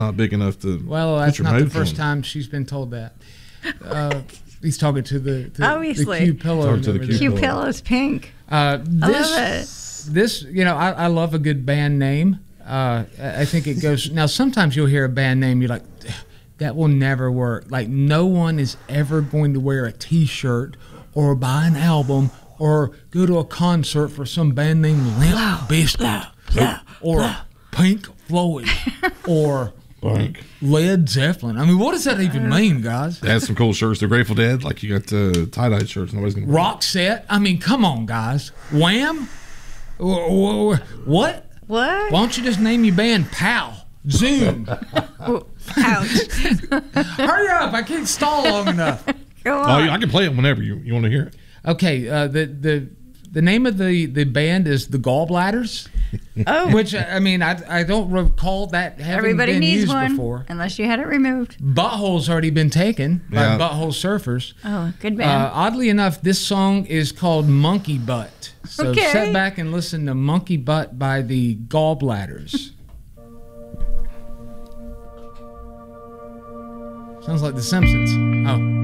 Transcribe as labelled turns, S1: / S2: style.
S1: not big enough to.
S2: Well,
S1: put
S2: that's
S1: your
S2: not the
S1: mouth
S2: first
S1: on.
S2: time she's been told that. He's talking to the
S3: Obviously.
S2: Q pillow.
S1: Talking to the Q
S3: Q
S1: pillow.
S3: pillow's pink.
S2: This, you know, I love a good band name. I think it goes. Now, sometimes you'll hear a band name, you're like, that will never work. Like, no one is ever going to wear a T-shirt or buy an album or go to a concert for some band named Limp Bizkit or Pink Floyd or Led Zeppelin. I mean, what does that even mean, guys?
S1: They had some cool shirts. The Grateful Dead, like you got tie-dye shirts. Nobody's gonna
S2: Rock Set. I mean, come on, guys. Wham? What?
S3: What?
S2: Why don't you just name your band Pow? Zoom.
S3: Ouch.
S2: Hurry up. I can't stall long enough.
S3: Go
S1: Oh,
S3: on.
S1: I can play it whenever you want to hear it.
S2: Okay, the name of the band is the Gallbladders.
S3: Oh.
S2: Which, I mean, I don't recall that having
S3: Everybody
S2: been
S3: needs
S2: used
S3: one,
S2: before.
S3: unless you had it removed.
S2: Butthole's already been taken
S1: Yeah.
S2: by Butthole Surfers.
S3: Oh, good band.
S2: Oddly enough, this song is called Monkey Butt. So
S3: Okay.
S2: sit back and listen to Monkey Butt by the Gallbladders. Sounds like The Simpsons. Oh.